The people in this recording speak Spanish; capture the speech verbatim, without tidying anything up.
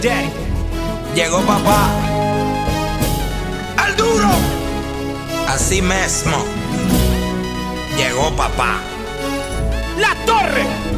Daddy. Llegó papá. ¡Al duro! Así mismo. Llegó papá. La Torre.